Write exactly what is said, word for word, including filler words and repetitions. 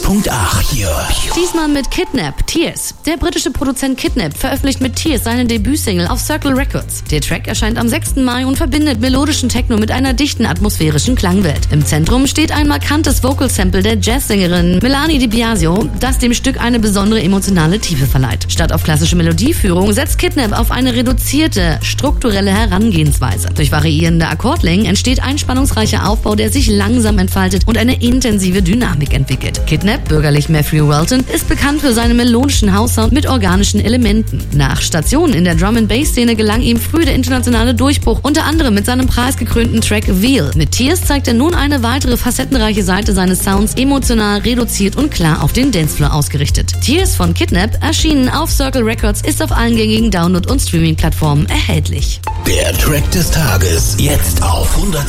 Punkt acht hier. Diesmal mit Kidnap, Tears. Der britische Produzent Kidnap veröffentlicht mit Tears seine Debütsingle auf Circle Records. Der Track erscheint am sechsten Mai und verbindet melodischen Techno mit einer dichten atmosphärischen Klangwelt. Im Zentrum steht ein markantes Vocal-Sample der Jazzsängerin Melanie Di Biasio, das dem Stück eine besondere emotionale Tiefe verleiht. Statt auf klassische Melodieführung setzt Kidnap auf eine reduzierte, strukturelle Herangehensweise. Durch variierende Akkordlängen entsteht ein spannungsreicher Aufbau, der sich langsam entfaltet und eine intensive Dynamik entwickelt. Kidnap, bürgerlich Matthew Welton, ist bekannt für seinen melodischen House-Sound mit organischen Elementen. Nach Stationen in der Drum-and-Bass-Szene gelang ihm früh der internationale Durchbruch, unter anderem mit seinem preisgekrönten Track Veal. Mit Tears zeigt er nun eine weitere facettenreiche Seite seines Sounds, emotional, reduziert und klar auf den Dancefloor ausgerichtet. Tears von Kidnap, erschienen auf Circle Records, ist auf allen gängigen Download- und Streaming-Plattformen erhältlich. Der Track des Tages, jetzt auf hundert